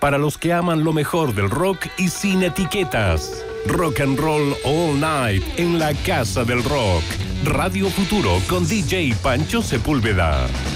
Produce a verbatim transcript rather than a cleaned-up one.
para los que aman lo mejor del rock y sin etiquetas. Rock and Roll All Night en la Casa del Rock. Radio Futuro con D J Pancho Sepúlveda.